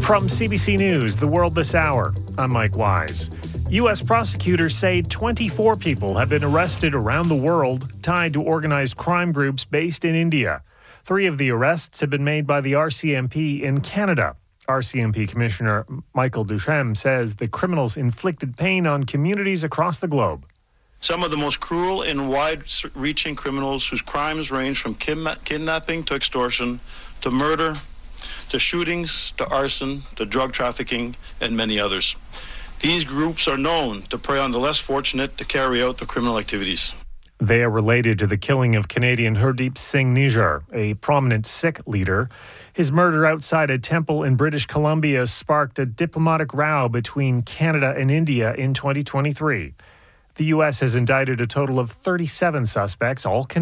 From CBC News, The World This Hour, I'm Mike Wise. U.S. prosecutors say 24 people have been arrested around the world tied to organized crime groups based in India. 3 of the arrests have been made by the RCMP in Canada. RCMP Commissioner Michael Ducharme says the criminals inflicted pain on communities across the globe. Some of the most cruel and wide-reaching criminals whose crimes range from kidnapping to extortion to murder to shootings to arson to drug trafficking and many others. These groups are known to prey on the less fortunate to carry out the criminal activities. They are related to the killing of Canadian Hardeep Singh Nijjar, a prominent Sikh leader. His murder outside a temple in British Columbia sparked a diplomatic row between Canada and India in 2023. The U.S. has indicted a total of 37 suspects, all connected